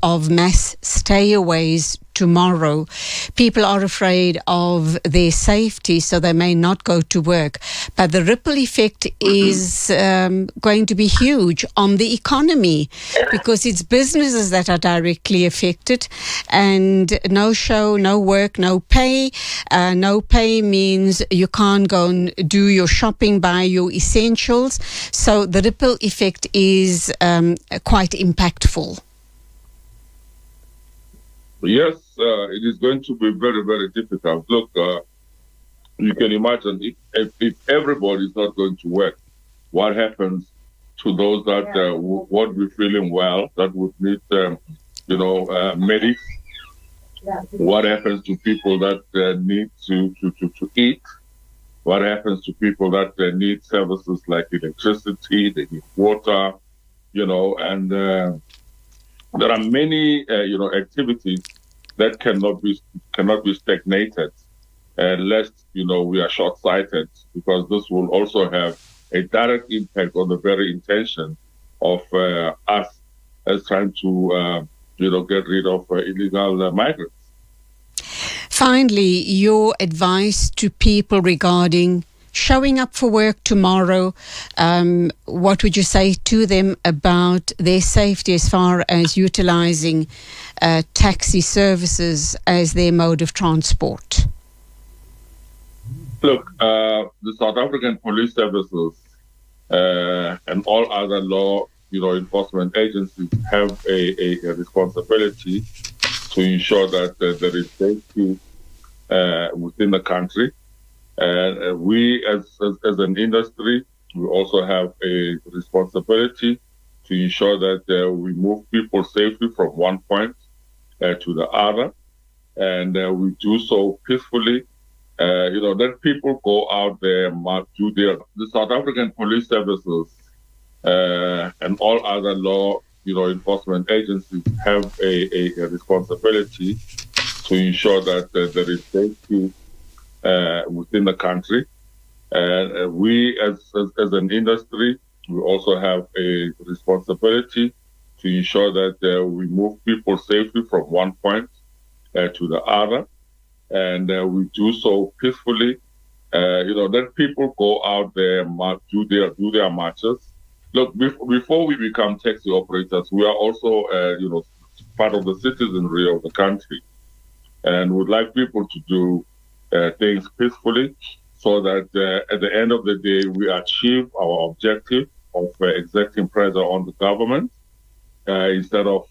of mass stayaways tomorrow. People are afraid of their safety, so they may not go to work. But the ripple effect is going to be huge on the economy, because it's businesses that are directly affected. And no show, no work, no pay. No pay means you can't go and do your shopping, buy your essentials. So the ripple effect is quite impactful. Yes, it is going to be very, very difficult. Look, you can imagine if everybody is not going to work, what happens to those that won't be feeling well, that would need, medics? What happens to people that need to eat? What happens to people that need services like electricity, they need water, and there are many, activities that cannot be stagnated lest, we are short-sighted, because this will also have a direct impact on the very intention of us as trying to, get rid of illegal migrants. Finally, your advice to people regarding showing up for work tomorrow, what would you say to them about their safety as far as utilizing taxi services as their mode of transport? Look, the South African Police Services and all other law enforcement agencies have a responsibility to ensure that there is safety within the country. And we, as an industry, we also have a responsibility to ensure that we move people safely from one point to the other, and we do so peacefully. Let people go out there and do the South African Police Services and all other law enforcement agencies have a responsibility to ensure that there is safety within the country. And we, as an industry, we also have a responsibility to ensure that we move people safely from one point to the other, and we do so peacefully. Let people go out there and do their marches. Look, before we become taxi operators, we are also, part of the citizenry of the country, and would like people to do things peacefully, so that at the end of the day, we achieve our objective of exerting pressure on the government instead of,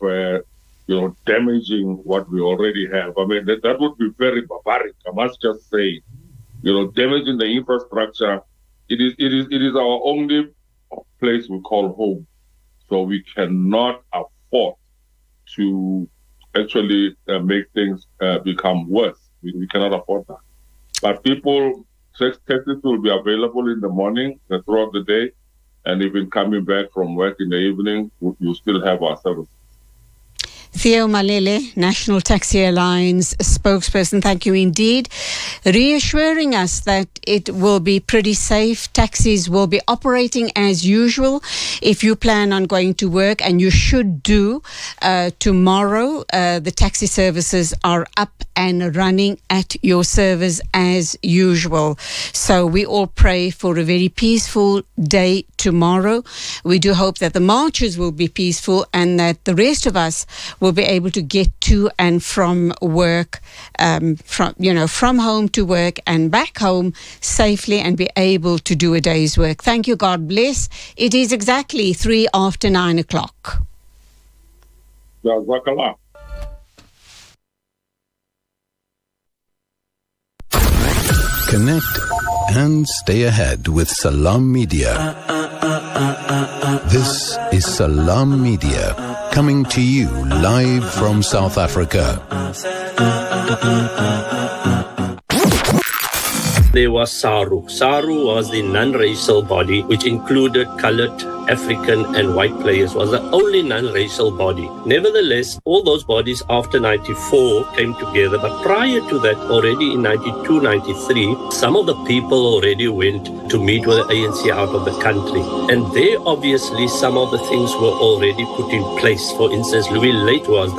damaging what we already have. I mean, that would be very barbaric, I must just say. Damaging the infrastructure, it is our only place we call home. So we cannot afford to actually make things become worse. We cannot afford that. But taxis will be available in the morning, throughout the day, and even coming back from work in the evening, you still have our service. Theo Malele, National Taxi Alliance spokesperson, thank you indeed. Reassuring us that it will be pretty safe. Taxis will be operating as usual if you plan on going to work, and you should do. Tomorrow, the taxi services are up and running at your service as usual. So we all pray for a very peaceful day tomorrow. We do hope that the marches will be peaceful, and that the rest of us will be able to get to and from work, from home to work and back home safely, and be able to do a day's work. Thank you. God bless. It is exactly 3 after 9 o'clock. Jazakallah. Connect and stay ahead with Salam Media. This is Salam Media, coming to you live from South Africa. There was SARU. SARU was the non-racial body, which included colored, African and white players, was the only non-racial body. Nevertheless, all those bodies after 94 came together, but prior to that, already in 92, 93, some of the people already went to meet with the ANC out of the country. And there, obviously, some of the things were already put in place. For instance, Louis Late was